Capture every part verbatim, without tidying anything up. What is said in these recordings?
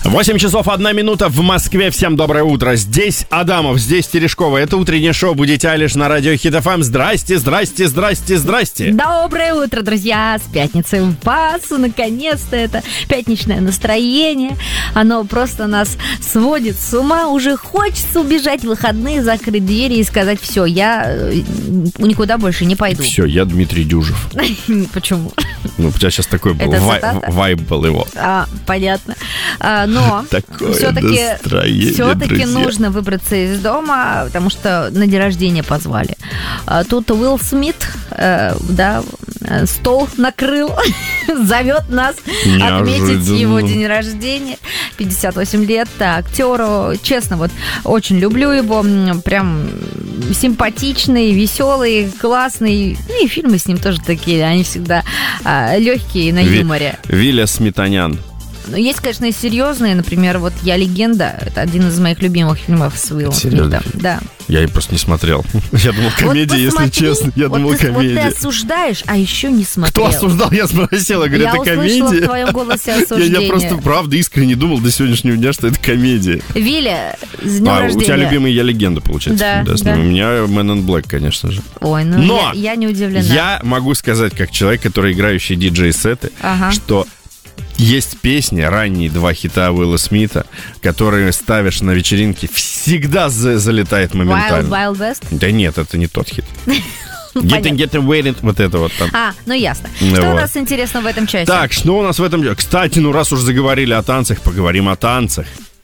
восемь часов одна минута в Москве. Всем доброе утро. Здесь Адамов, здесь Терешкова. Это утреннее шоу «Будь Айлиш» на радио Хит эф эм. Здрасте, здрасте, здрасте, здрасте. Доброе утро, друзья. С пятницей в вас. Наконец-то это пятничное настроение. Оно просто нас сводит с ума. Уже хочется убежать в выходные, закрыть двери и сказать: все, я никуда больше не пойду. Все, я Дмитрий Дюжев. Почему? Ну, у тебя сейчас такой был вай- вайб был его. А, понятно. А, но все-таки, все-таки нужно выбраться из дома, потому что на день рождения позвали. А, тут Уилл Смит, э, да, стол накрыл, зовет нас Неожиданно. Отметить его день рождения. пятьдесят восемь лет, актеру. Честно, вот очень люблю его. Прям симпатичный, веселый, классный. И фильмы с ним тоже такие, они всегда а, легкие на Ви- юморе. Виля Сметанян. Ну, есть, конечно, и серьезные. Например, вот «Я легенда». Это один из моих любимых фильмов с Уиллом Смитом. Да. Я просто не смотрел. Я думал, комедия, вот если честно. Я вот думал, ты, комедия. Вот ты осуждаешь, а еще не смотрел. Кто осуждал? Я спросила. Говорю, я это комедия? Я услышала в твоем голосе осуждение. Я, я просто правда искренне думал до сегодняшнего дня, что это комедия. Виля, с днем а, рождения. У тебя любимый «Я легенда», получается. Да, да, да. У меня «Man in Black», конечно же. Ой, ну Но я, я не удивлена. Я могу сказать, как человек, который играющий диджей-сеты, ага. что есть песни, ранние два хита Уилла Смита, которые ставишь на вечеринке, всегда за- залетает моментально. Wild Wild West? Да нет, это не тот хит. Getting, getting, waiting, вот это вот там. А, ну ясно. Ну, что вот. у нас интересно в этом часе? Так, что у нас в этом... Кстати, ну раз уж заговорили о танцах, поговорим о танцах.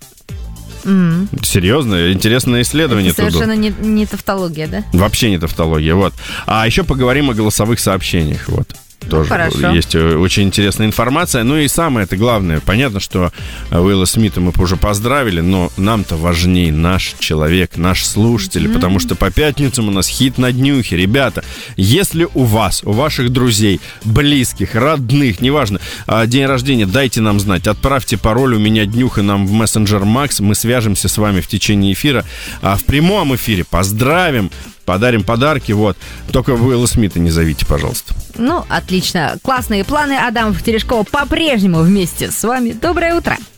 Mm-hmm. Серьезно, интересное исследование. Это совершенно не, не тавтология, да? Вообще не тавтология, вот. А еще поговорим о голосовых сообщениях, вот. Тоже Хорошо. Есть очень интересная информация. Ну и самое это главное. Понятно, что Уилла Смита мы уже поздравили, но нам-то важней наш человек, наш слушатель, mm-hmm. потому что по пятницам у нас хит на днюхе. Ребята, если у вас, у ваших друзей, близких, родных, неважно, день рождения, дайте нам знать. Отправьте пароль «У меня днюха» нам в мессенджер Макс. Мы свяжемся с вами в течение эфира. А в прямом эфире поздравим, подарим подарки, вот. Только Уилла Смита не зовите, пожалуйста. Ну, отлично. Классные планы. Адамов, Терешкова по-прежнему вместе с вами. Доброе утро.